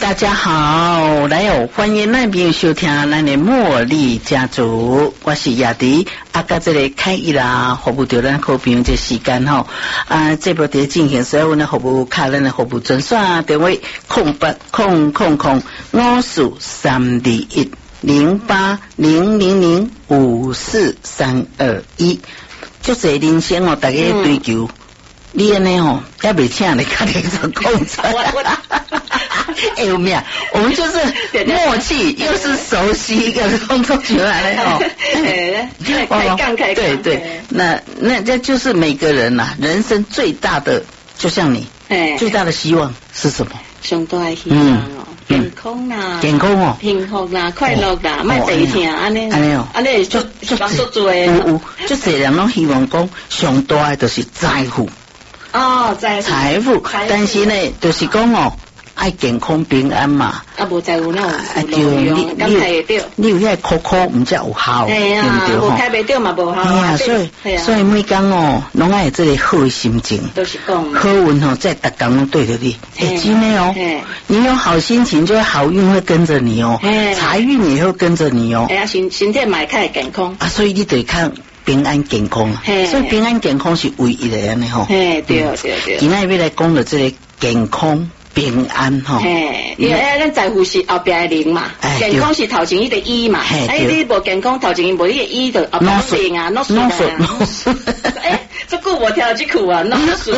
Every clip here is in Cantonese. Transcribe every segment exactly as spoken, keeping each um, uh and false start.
大家好，来哦，欢迎咱朋友收听咱的茉莉家族，我是亚迪。啊，甲这个开一啦，服务到咱好朋友这时间吼，啊，这部在进行，所以阮的服务卡咱的服务专线电话空八空空空五四三二一零八零零零五四三二一，就是人生哦，大家追求。嗯你安尼吼，也未请你家己做工作。哎，有没有？我们就是默契，又是熟悉一个工作出来了哦。 开杠开杠。 对对，那那这就是每个人呐、啊，人生最大的，就像你，最大的希望是什么？ 上大的希望哦，健康啦， 健康哦， 幸福啦，快乐啦，莫地听安尼， 安尼哦， 安尼就就帮助做诶。 有有，就这人拢希望讲上大的就是财富。 哦，财富， 财富，但是呢，就是讲哦，爱健康平安嘛。 啊，无财富那有有用，敢开会着？ 你有遐苦苦，唔才有效，对不对？ 无开袂着嘛，无效。 哎呀，所以所以每天哦，拢爱有这个好的心情， 都是讲好运哦，在逐天拢对着你，哎，真的哦。你有好心情，就会好运会跟着你哦，财运也会跟着你哦。 哎呀，身身体嘛较健康啊，所以你得看。平安健康啊，所以平安健康是唯一的安尼吼。 嘿，对对对。 今仔要来讲到这个健康平安吼。 嘿，因为咱财富是后边的零嘛，健康是头前一个一嘛。哎，你无健康头前无你的一就后边零啊，孬数啊。哎，这句我听这句啊，孬数。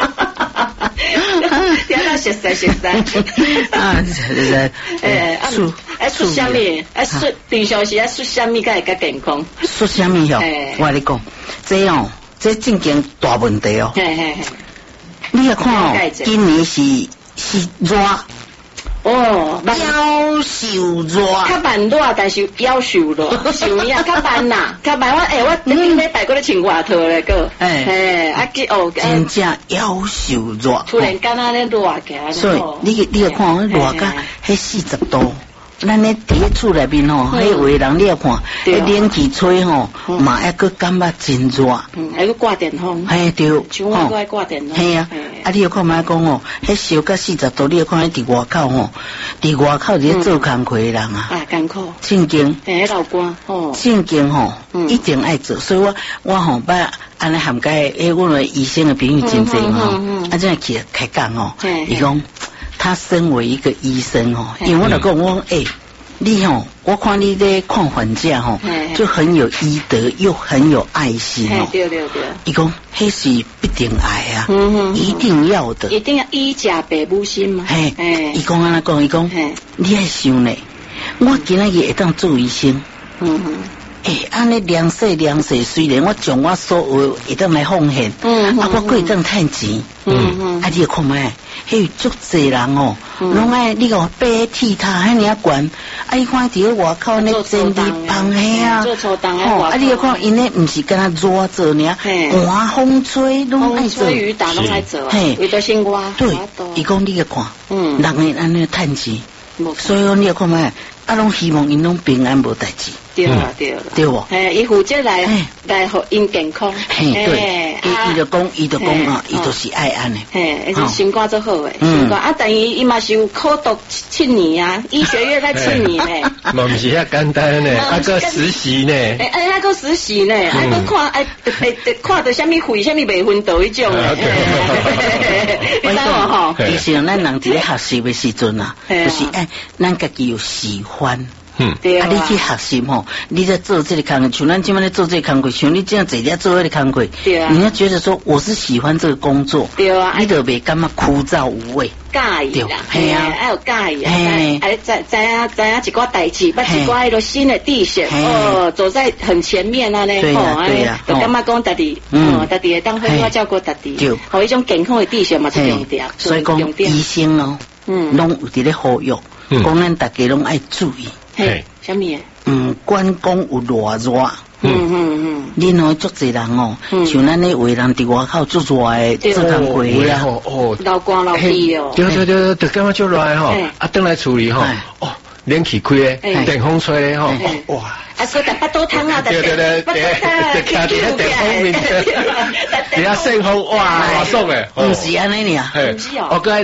听到熟悉熟悉。 啊，是是。 诶，出哎出虾米？哎出平常时哎出虾米才会较健康？ 出虾米哟？我跟你讲，这哦，这正经大问题哦。嘿嘿嘿。你要看哦，今年是是热。哦，夭寿热。 较慢热，但是夭寿热，寿命较慢呐，较慢。我诶，我顶礼拜过咧穿外套咧个。诶诶，啊去哦。 真正夭寿热。 突然间啊，咧热起来。 所以你你要看热个，迄四十度。咱咧伫咧厝内面吼，迄有诶人你要看，迄冷气吹吼，嘛还佫感觉真热， 嗯，还佫挂电风， 嘿对， 像我佫爱挂电风， 嘿啊，啊你要看嘛讲吼，迄烧到四十度，你要看伫外口吼，伫外口伫做工课诶人啊， 啊艰苦， 正经， 嘿老官，吼， 正经吼，一定爱做，所以我我吼捌安尼涵盖，诶，阮诶医生诶朋友真济嘛，啊真系去开讲吼，伊讲。他身为一个医生哦，因为我就讲我诶，你吼，我看你在看患者吼，就很有医德，又很有爱心哦。 对对对。 伊讲，迄是必定爱啊，一定要的。 一定要医家爸母心嘛。 嘿，伊讲安尼讲，伊讲，你爱想呢，我今仔日会当做医生。嗯哼。诶，安尼两岁两岁，虽然我将我所有会当来奉献，嗯，啊，我可以当趁钱，嗯嗯，啊，你看卖，迄有足济人哦，拢爱你个白剃他，遐尔悬，啊，伊看伫咧外口咧真地放嘿啊， 做粗重哦，啊，你看因咧毋是干那热做尔，寒风吹拢爱做， 风吹雨打拢爱做，嘿，为着生活， 对，伊讲你个看，嗯，人诶安尼趁钱，所以讲你看卖。啊，拢希望因拢平安无代志。 对啦，对啦， 对无？ 诶，伊负责来来互因健康。 嘿，对，伊伊就讲，伊就讲啊，伊就是爱安尼。 嘿，而且心肝做好诶，心肝啊，等于伊嘛是有苦读七年啊，医学院在七年咧。 嘛毋是遐简单呢，啊个实习呢。 诶，哎，啊个实习呢，啊个看哎哎看到啥物费，啥物未分到迄种诶。 你知无吼？其实咱人伫咧学习诶时阵啊，就是哎，咱家己有喜欢。嗯，对啊，你去学习吼，你在做这个工作，像咱今晚在做这个工作，像你这样坐在做这个工作，对啊，你要觉得说我是喜欢这个工作，对啊，你就袂感觉枯燥无味， 介意啦，系啊，还有介意啊，哎，知知啊知啊一寡代志，捌一寡迄个新的地线，哦，走在很前面啊咧，哦，对啊，就感觉讲家己，嗯，家己会当好好照顾家己，好一种健康的地线嘛是重点， 所以讲医生哦，嗯，拢有伫咧呼吁，讲咱大家拢爱注意。 嘿，什么？ 嗯，关公有偌热，嗯嗯嗯，恁哦足济人哦，像咱咧为人伫外口足热诶，做工课啊， 哦，流汗流鼻哦， 对对对，就感觉足热吼，啊，等来处理吼，哦，冷气开诶，电风吹咧吼，哇， 啊，说大巴肚汤啊， 对对对，对，徛伫咧电风面，伫遐扇风，哇，爽诶， 毋是安尼尔， 毋是哦，我个。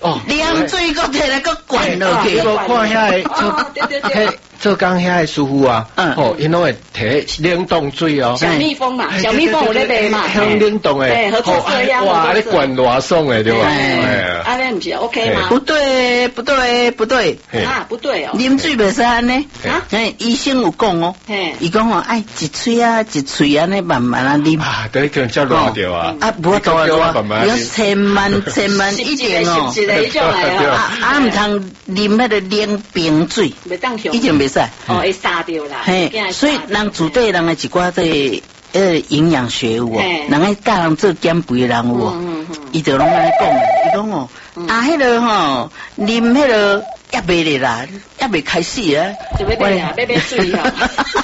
哦， 凉水搁摕来搁灌落去。 我看遐个， 对对对， 做工遐个师傅啊，哦，因拢会摕冷冻水哦， 小蜜蜂嘛，小蜜蜂有咧卖嘛， 香冷冻诶， 合作社呀， 哇，你灌偌爽诶，对吧？ 哎，安尼不是 OK 吗？ 不对，不对，不对， 啊，不对哦， 啉水袂使安尼， 啊， 哎，医生有讲哦，伊讲哦，爱一喙啊，一喙安尼慢慢啊啉， 啊，对，叫叫热掉啊， 啊，无多热，要千万千万一定哦， 是的，一种来啊，啊，唔通啉迄个冷冰水， 袂当香， 一定袂使， 哦，会杀掉啦， 嘿，所以人自对人的一寡这呃营养学有哦，人个教人做减肥的人有哦，伊就拢安尼讲，伊讲哦，啊，迄个吼，啉迄个也袂咧啦，也袂开始啊， 就要买啊，要买水啊。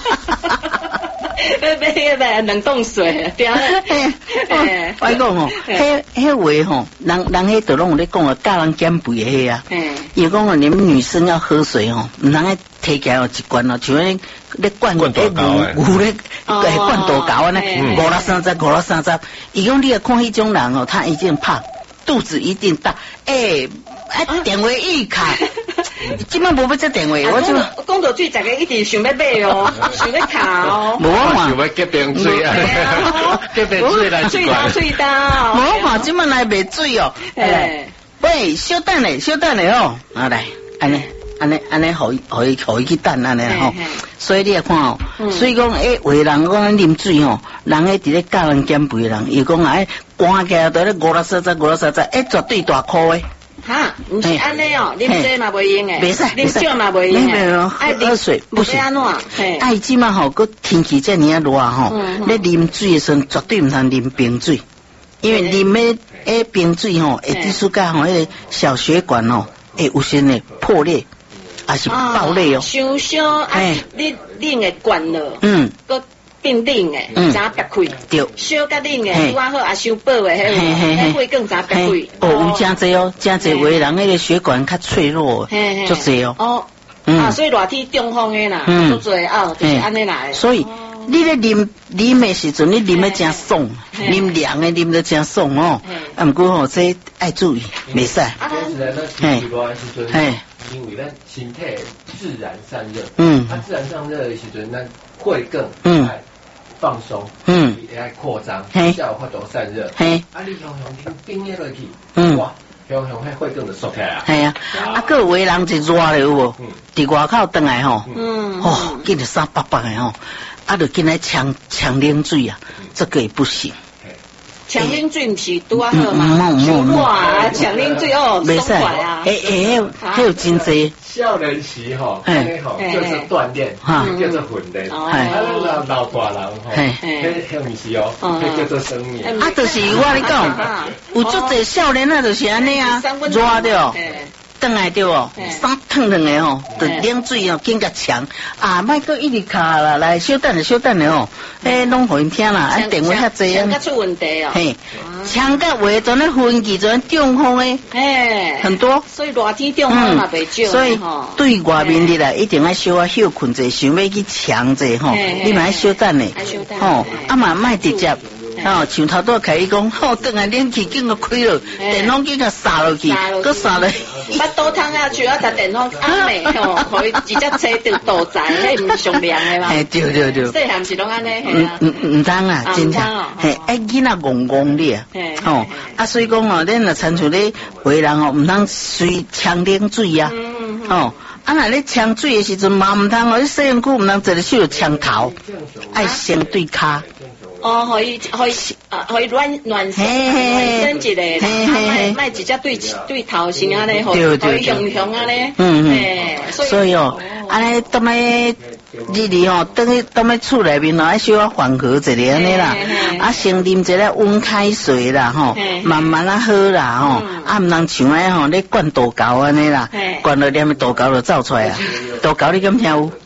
要买迄个冷冻水，对啊。 我讲哦，迄迄话吼，人人迄都拢有咧讲啊，教人减肥的迄啊。伊讲哦，你们女生要喝水哦，唔通咧摕起来哦一罐哦，像咧咧灌灌大膏诶， 有咧灌大膏安尼，五六三十，五六三十。伊讲你要看迄种人哦，他一定胖，肚子一定大，诶。啊，电话一卡，今晚无要接电话，我就讲到水，大家一直想要买哦，想要卡哦， 无啊，想要结冰水啊，结冰水来水到水到， 无看今晚来卖水哦，哎，喂，小等咧，小等咧哦，啊来，安尼。安尼安尼，互伊互伊互伊去等安尼吼，所以你也看哦，所以讲诶，有人讲啉水吼，人诶伫咧教人减肥人，伊讲啊，寒起来都咧五六三十五六三十，诶，绝对大箍诶。 哈，唔是安尼哦，啉这嘛袂用诶， 袂使， 啉少嘛袂用诶， 爱喝水不行。 安怎？ 爱即嘛吼，个天气遮尔啊热吼，咧啉水诶时阵绝对唔通啉冰水，因为啉诶诶冰水吼，会致使甲吼迄个小血管吼，会有先诶破裂。还是爆裂哦， 伤伤啊！你冷的灌了， 嗯， 个变冷的，嗯，咋白开？ 对， 烧甲冷的，拄啊好啊，伤薄的，迄个，迄会更咋白开？ 哦，有真济哦，真济为人迄个血管较脆弱，足济哦。 哦，啊，所以热天中风的啦，足济哦，就是安尼来。 所以你咧啉啉的时阵，你啉得真爽，啉凉的啉得真爽哦。啊，不过吼，这爱注意，袂使。 嘿，嘿。 因为咱身体自然散热， 嗯， 它自然散热的时阵，咱会更嗯放松， 嗯， 也爱扩张， 嘿， 才有法度散热。 嘿， 啊，你向向冰冰落去， 嗯， 哇，向向迄会更就缩起来啊。 系啊，啊，个有的人就热了有无？伫外口倒来吼， 嗯， 哦，紧着三百百的吼，啊，就紧来呛呛冷水啊，这个也不行。 强冷水唔是拄啊好嘛？哇，强冷水哦，爽快啊！ 诶诶，还有真济。 少年时吼，安尼吼就是锻炼，叫做训练。啊，老老大人吼，迄迄唔是哦，迄叫做生命。 啊，就是我咧讲，有足侪少年啊，就是安尼啊，热着。转来对哦，衫烫烫的吼，就冷水哦，更加强啊！莫搁一直卡啦，来小等下小等下哦，诶，拢互因听啦，啊电话遐济啊， 呛甲出问题哦， 嘿，呛甲话阵咧分歧阵中风诶， 嘿， 很多， 所以热天中风嘛袂少， 所以对外面的啦，一定要小啊休困者，想要去强者吼，你嘛要小等咧，吼，啊嘛莫直接。哦，像头拄开伊讲，吼，等下冷气经过开了，电风经过撒落去，搁撒落去。 捌倒汤啊，就要食电风暗暝吼，可以直接吹到倒宅，迄毋是上凉的嘛？ 嘿，对对对。 细汉是拢安尼， 嗯嗯嗯，当啊，真正，嘿，爱囡仔戆戆哩啊，吼，啊，所以讲哦，咱若参像咧为人哦，毋通随呛冷水啊，吼，啊，若咧呛水的时阵嘛，毋通哦，你洗身躯毋通坐咧手呛头，爱先对骹。 哦，可以可以啊，可以暖暖身，暖身一个，卖卖直接对对头先安尼，可以向向安尼， 嗯嗯，所以哦，安尼当来日日哦，等于当来厝内面哦，爱小可缓和一下安尼啦，啊，先啉一个温开水啦，吼，慢慢啊喝啦，吼，啊，毋通像安吼咧灌大膏安尼啦，灌了念大膏就走出来啊，大膏你敢听有？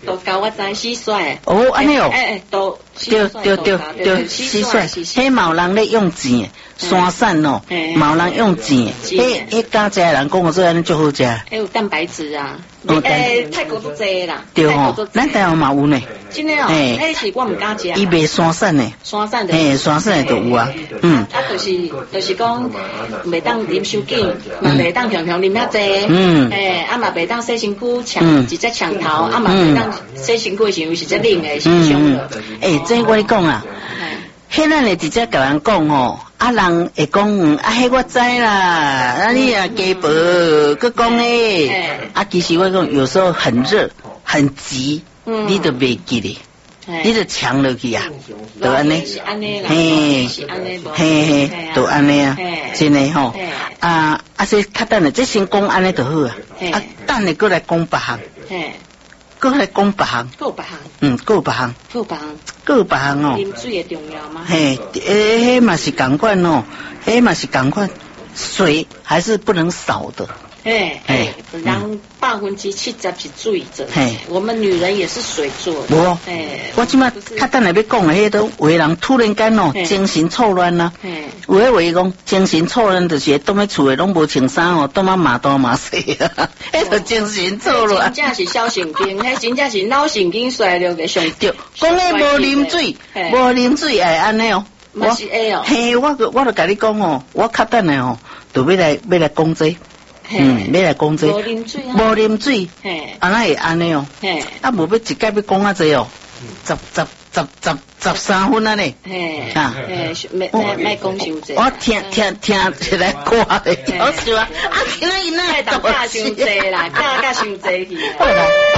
都教我知洗甩。 哦，安尼哦。 哎哎，都对对对对，洗甩。迄毛人咧用钱，山散哦，毛人用钱。迄迄家家人讲我做安尼最好食。 还有蛋白质啊。诶，泰国都济啦。 对吼，咱台湾嘛有呢。 真诶哦，迄是我唔敢食。 伊卖山散诶。 山散的。 诶，山散诶都有啊。嗯。 啊，就是就是讲，袂当啉伤紧，嘛袂当强强啉遐济。嗯。诶，啊嘛袂当洗身躯抢一只墙头，啊嘛袂当洗身躯时候是只冷诶，是伤的。 诶，这我跟你讲啊，迄咱会直接甲人讲吼，啊人会讲，啊迄我知啦，啊你啊加薄，佮讲诶，啊其实我讲有时候很热很急，你都袂记咧。你就抢落去啊，就安尼，嘿，嘿嘿，就安尼啊，真诶吼，啊啊说较等下，这先讲安尼就好啊，啊等下过来讲别项，过来讲别项， 过别项， 嗯，过别项， 过别项， 过别项哦， 啉水会重要吗？ 嘿，诶，迄嘛是共款哦，迄嘛是共款，水还是不能少的。 哎哎，人百分之七十是水做，我们女人也是水做。 无，哎，我即马较等下要讲的迄都有的人突然间哦，精神错乱啦。有诶话讲精神错乱，就是踮咧厝诶拢无穿衫哦，踮啊麻刀麻死啊，迄就精神错乱。 真正是小神经，迄真正是脑神经衰弱嘅上对。讲诶无啉水，无啉水会安尼哦。 我是会哦。 嘿，我我就甲你讲哦，我较等下哦，就要来要来讲这。嗯，要来讲这， 无啉水啊， 无啉水，安那会安尼哦，啊，无要一届要讲啊这哦，十十十十十三分啊呢， 啊，诶，莫莫讲伤济， 我听听听起来歌咧，好笑啊，啊，今仔日那太大家伤济啦，大家伤济去。